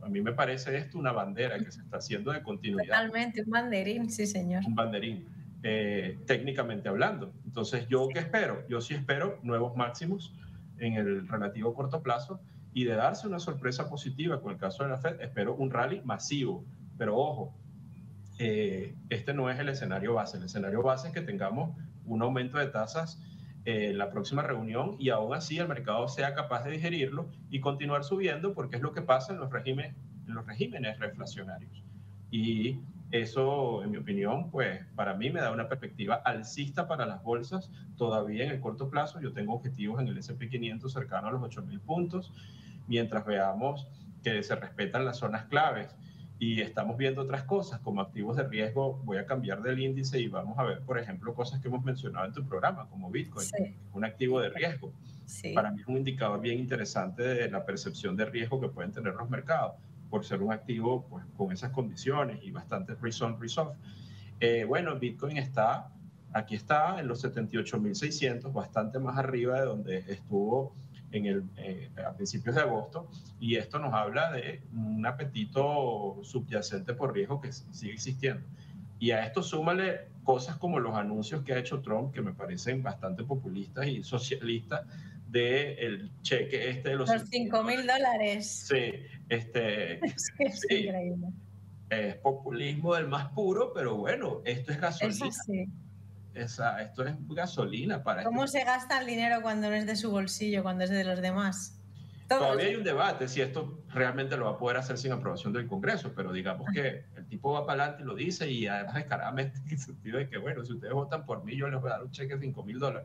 A mí me parece esto una bandera que se está haciendo de continuidad. Totalmente, un banderín, sí, señor. Un banderín, técnicamente hablando. Entonces, ¿yo qué espero? Yo sí espero nuevos máximos en el relativo corto plazo y de darse una sorpresa positiva con el caso de la Fed, espero un rally masivo. Pero ojo, este no es el escenario base. El escenario base es que tengamos un aumento de tasas en la próxima reunión y aún así el mercado sea capaz de digerirlo y continuar subiendo, porque es lo que pasa en los regímenes reflacionarios. Y eso, en mi opinión, pues para mí me da una perspectiva alcista para las bolsas. Todavía en el corto plazo yo tengo objetivos en el S&P 500 cercano a los 8.000 puntos, mientras veamos que se respetan las zonas claves y estamos viendo otras cosas como activos de riesgo. Voy a cambiar del índice y vamos a ver, por ejemplo, cosas que hemos mencionado en tu programa, como Bitcoin, Sí, un activo de riesgo. Para sí. mí es un indicador bien interesante de la percepción de riesgo que pueden tener los mercados, por ser un activo pues, con esas condiciones y bastante risk-on, risk-off. Bueno, Bitcoin aquí está en los 78.600, bastante más arriba de donde estuvo a principios de agosto, y esto nos habla de un apetito subyacente por riesgo que sigue existiendo. Y a esto súmale cosas como los anuncios que ha hecho Trump, que me parecen bastante populistas y socialistas, del cheque de los Los $5.000. $5.000. Sí, Es que es sí, increíble. es populismo del más puro, pero bueno, esto es Es gasolina. así. Esto es gasolina para este. ¿Cómo se gasta el dinero cuando no es de su bolsillo, cuando es de los demás? Todos. Todavía hay un debate si esto realmente lo va a poder hacer sin aprobación del Congreso, pero digamos que el tipo va para adelante y lo dice, y además descaradamente en el sentido de que, bueno, si ustedes votan por mí, yo les voy a dar un cheque de $5.000.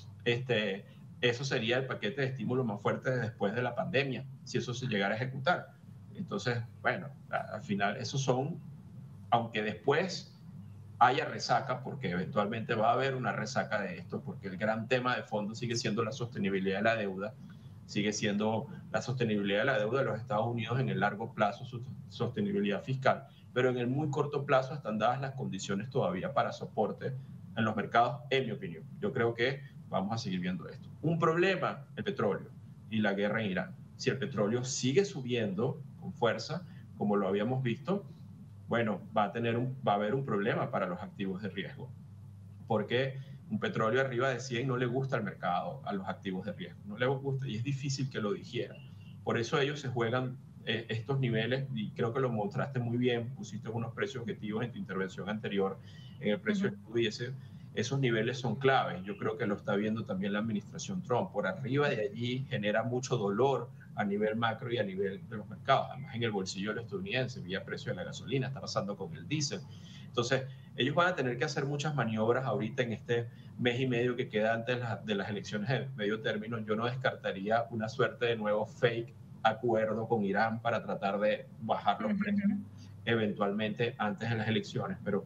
Eso sería el paquete de estímulo más fuerte después de la pandemia, si eso se llegara a ejecutar. Entonces, bueno, al final, esos son, aunque después haya resaca, porque eventualmente va a haber una resaca de esto, porque el gran tema de fondo sigue siendo la sostenibilidad de la deuda, sigue siendo la sostenibilidad de la deuda de los Estados Unidos en el largo plazo, su sostenibilidad fiscal, pero en el muy corto plazo están dadas las condiciones todavía para soporte en los mercados, en mi opinión. Yo creo que vamos a seguir viendo esto. Un problema, el petróleo y la guerra en Irán. Si el petróleo sigue subiendo con fuerza, como lo habíamos visto, bueno, va a haber un problema para los activos de riesgo, porque un petróleo arriba de 100 no le gusta al mercado, a los activos de riesgo, no le gusta y es difícil que lo digieran. Por eso ellos se juegan estos niveles, y creo que lo mostraste muy bien, pusiste unos precios objetivos en tu intervención anterior en el precio del crudo, y esos niveles son claves. Yo creo que lo está viendo también la administración Trump. Por arriba de allí genera mucho dolor a nivel macro y a nivel de los mercados, además en el bolsillo del estadounidense, vía precio de la gasolina, está pasando con el diésel. Entonces, ellos van a tener que hacer muchas maniobras ahorita en este mes y medio que queda antes de las elecciones de medio término. Yo no descartaría una suerte de nuevo fake acuerdo con Irán para tratar de bajar los precios eventualmente antes de las elecciones. Pero,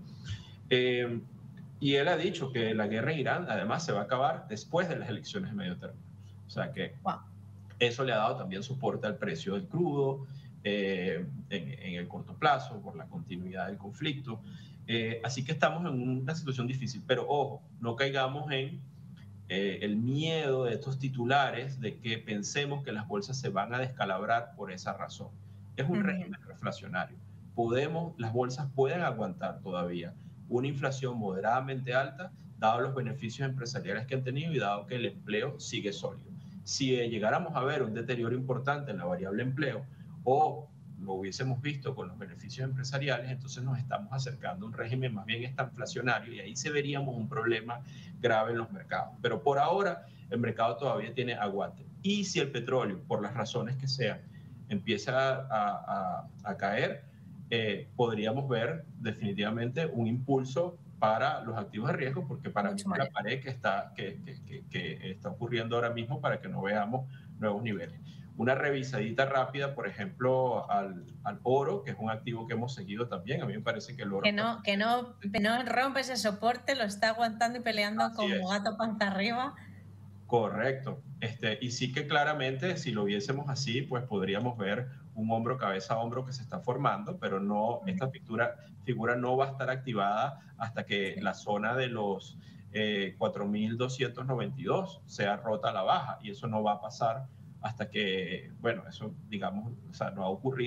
y él ha dicho que la guerra en Irán además se va a acabar después de las elecciones de medio término. O sea que eso le ha dado también soporte al precio del crudo en el corto plazo por la continuidad del conflicto. Así que estamos en una situación difícil, pero ojo, no caigamos en el miedo de estos titulares de que pensemos que las bolsas se van a descalabrar por esa razón. Es un régimen reflacionario. Las bolsas pueden aguantar todavía una inflación moderadamente alta, dado los beneficios empresariales que han tenido y dado que el empleo sigue sólido. Si llegáramos a ver un deterioro importante en la variable empleo, o lo hubiésemos visto con los beneficios empresariales, entonces nos estamos acercando a un régimen más bien estanflacionario, y ahí se veríamos un problema grave en los mercados. Pero por ahora el mercado todavía tiene aguante. Y si el petróleo, por las razones que sean, empieza a caer, podríamos ver definitivamente un impulso para los activos de riesgo, porque para mí la pared que está ocurriendo ahora mismo para que no veamos nuevos niveles. Una revisadita rápida, por ejemplo, al oro, que es un activo que hemos seguido también. A mí me parece que el oro... Que no rompe ese soporte, lo está aguantando y peleando como gato panza arriba. Correcto. Y sí que claramente, si lo viésemos así, pues podríamos ver un hombro, cabeza a hombro que se está formando, pero no, esta figura no va a estar activada hasta que la zona de los 4.292 sea rota a la baja, y eso no va a pasar hasta que, bueno, eso, digamos, o sea, no ha ocurrido.